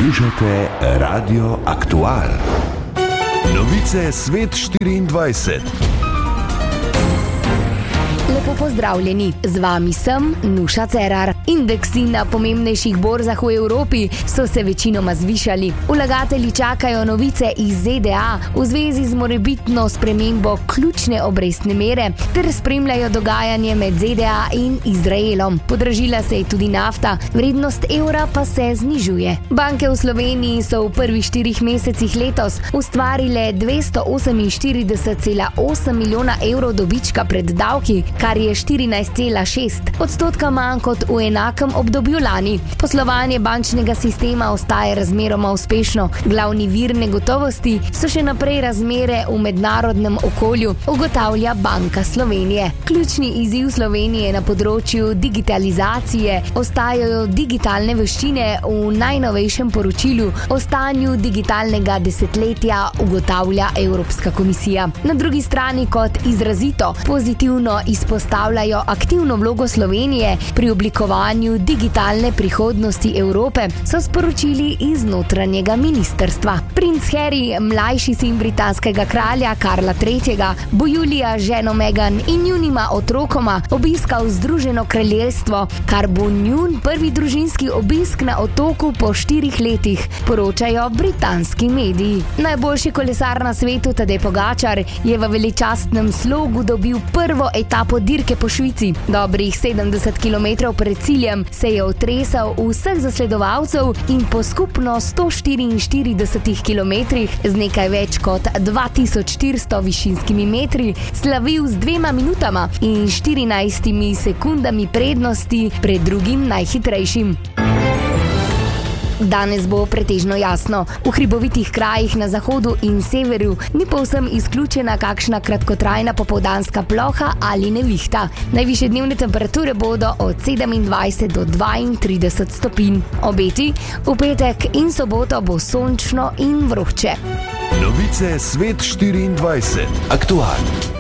Poslušate Radio Aktual. Novice Svet 24. Lepo pozdravljeni, z vami sem Nuša Cerar. Indeksi na pomembnejših borzah v Evropi so se večinoma zvišali. Vlagatelji čakajo novice iz ZDA v zvezi z morebitno spremembo ključne obrestne mere ter spremljajo dogajanje med ZDA in Izraelom. Podražila se je tudi nafta, vrednost evra pa se znižuje. Banke v Sloveniji so v prvih 4 mesecih letos ustvarile 248,8 milijona evrov dobička pred davki, kar je 14,6% manj kot v enakem obdobju lani. Poslovanje bančnega sistema ostaja razmeroma uspešno. Glavni vir negotovosti so še naprej razmere v mednarodnem okolju, ugotavlja Banka Slovenije. Ključni izziv Slovenije na področju digitalizacije ostajajo digitalne veščine v najnovejšem poročilu o stanju digitalnega desetletja, ugotavlja Evropska komisija. Na drugi strani kot izrazito pozitivno izpostavljajo aktivno vlogo Slovenije pri oblikovanju digitalne prihodnosti Evrope, so sporočili iz notranjega ministrstva. Princ Harry, mlajši sin britanskega kralja Karla III., bo julija ženo Meghan in njunima otrokoma obiskal Združeno kraljestvo, kar bo njun prvi družinski obisk na otoku po 4 letih, poročajo britanski mediji. Najboljši kolesar na svetu Tadej Pogačar je v veličastnem slogu dobil prvo etapo dirke po Švici. Dobrih 70 km pred ciljem se je otresal vseh zasledovalcev in po skupno 144 km z nekaj več kot 2400 višinskimi metri slavil z 2 minutama in 14 sekundami prednosti pred drugim najhitrejšim. Danes bo pretežno jasno. V hribovitih krajih na zahodu in severu ni povsem izključena kakšna kratkotrajna popoldanska ploha ali nevihta. Najvišje dnevne temperature bodo od 27 do 32 stopinj. Obeti v petek in soboto bo sončno in vroče. Novice Svet 24. Aktual.